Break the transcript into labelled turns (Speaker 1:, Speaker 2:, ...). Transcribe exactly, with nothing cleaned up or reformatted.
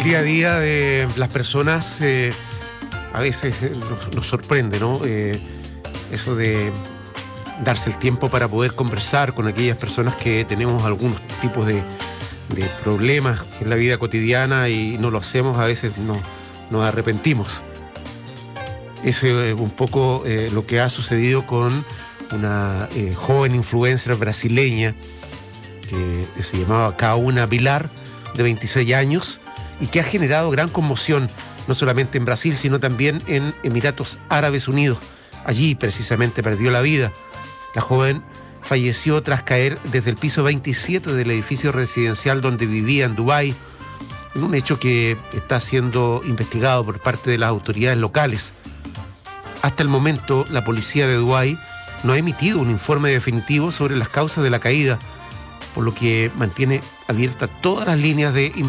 Speaker 1: día a día de las personas eh, a veces eh, nos, nos sorprende, ¿no? Eh, eso de darse el tiempo para poder conversar con aquellas personas que tenemos algunos tipos de, de problemas en la vida cotidiana y no lo hacemos, a veces no, nos arrepentimos. Ese es un poco eh, lo que ha sucedido con una eh, joven influencer brasileña que se llamaba Kauna Vilar, de veintiséis años, y que ha generado gran conmoción, no solamente en Brasil, sino también en Emiratos Árabes Unidos. Allí precisamente perdió la vida. La joven falleció tras caer desde el piso veintisiete del edificio residencial donde vivía en Dubái, en un hecho que está siendo investigado por parte de las autoridades locales. Hasta el momento, la policía de Dubái no ha emitido un informe definitivo sobre las causas de la caída, por lo que mantiene abiertas todas las líneas de investigación